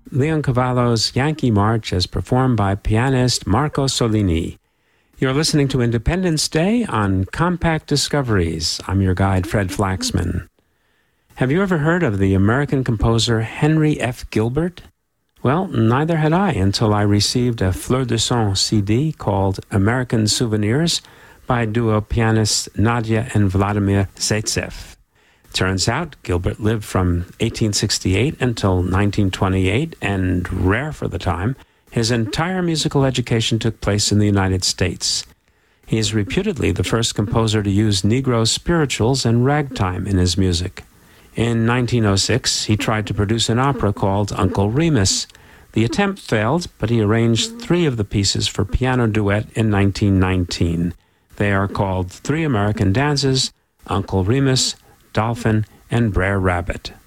Leoncavallo's Yankee March as performed by pianist Marco Solini. You're listening to Independence Day on Compact Discoveries. I'm your guide, Fred Flaxman. Have you ever heard of the American composer Henry F. Gilbert? Well, neither had I until I received a Fleur de Son CD called American Souvenirs by duo pianists Nadia and Vladimir Zaitsev. Turns out Gilbert lived from 1868 until 1928, and rare for the time, his entire musical education took place in the United States. He is reputedly the first composer to use Negro spirituals and ragtime in his music. In 1906, he tried to produce an opera called Uncle Remus. The attempt failed, but he arranged 3 of the pieces for piano duet in 1919. They are called Three American Dances, Uncle Remus, Dolphin, and Brer Rabbit.